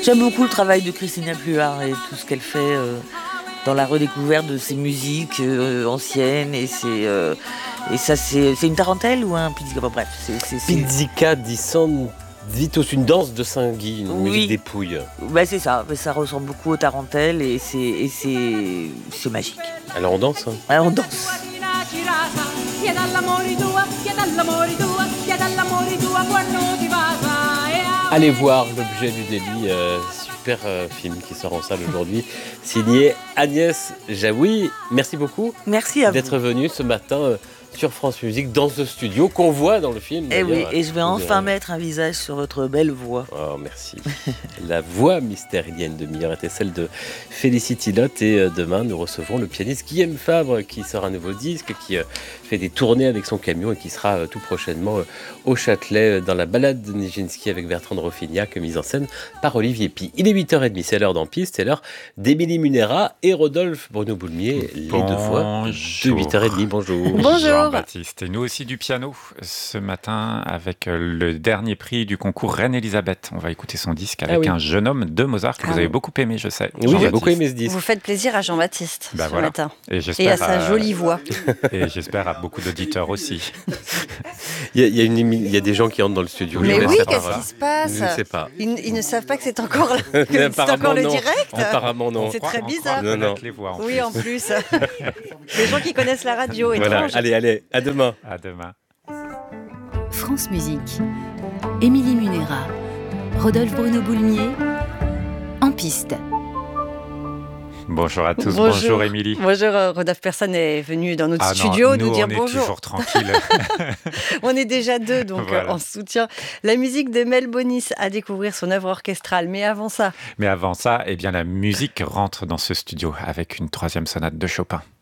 J'aime beaucoup le travail de Christina Pluart et tout ce qu'elle fait dans la redécouverte de ses musiques anciennes. Et ça, c'est une tarentelle ou un pizzica? Bon, bref, c'est... Pizzica di San Vito, une danse de Saint-Guy, une musique des Pouilles. Bah, c'est ça, ça ressemble beaucoup aux tarentelles et c'est magique. Alors on danse, hein. Ouais, on danse. Allez voir l'objet du délit, super film qui sort en salle aujourd'hui, signé Agnès Jaoui. Merci beaucoup. Merci à d'être venue ce matin sur France Musique dans ce studio qu'on voit dans le film. Et oui, et je vais enfin mettre un visage sur votre belle voix. Oh, merci. La voix mystérienne de Meilleur était celle de Félicity Lotte et demain nous recevons le pianiste Guillaume Fabre qui sort un nouveau disque, qui fait des tournées avec son camion et qui sera tout prochainement au Châtelet dans la balade de Nijinsky avec Bertrand de Rofignac, mise en scène par Olivier Py. Il est 8h30, c'est l'heure d'En Piste, c'est l'heure d'Émilie Munera et Rodolphe Bruno-Boulmier, les deux voix de 8h30. Bonjour. Bonjour. Baptiste, et nous aussi du piano ce matin avec le dernier prix du concours Reine-Elisabeth. On va écouter son disque avec un jeune homme de Mozart que vous avez beaucoup aimé, je sais. Oui, j'ai beaucoup aimé ce disque. Vous faites plaisir à Jean-Baptiste ce matin. Et à sa jolie voix. Et j'espère à beaucoup d'auditeurs aussi. Il y a des gens qui entrent dans le studio. Mais oui, qu'est-ce qui se passe? Je ne sais pas. Ils ne savent pas que c'est encore, le direct. Apparemment non. C'est très bizarre. Non. Les voix, oui, en plus. Les gens qui connaissent la radio. Voilà. Allez, à demain. À demain. France Musique. Émilie Munera. Rodolphe Bruno-Boulmier. En piste. Bonjour à tous, bonjour Émilie. Bonjour, Rodolphe, personne n'est venu dans notre studio nous dire bonjour. On est toujours tranquille. On est déjà deux, donc on soutient la musique de Mel Bonis à découvrir son œuvre orchestrale. Mais avant ça, la musique rentre dans ce studio avec une 3e sonate de Chopin.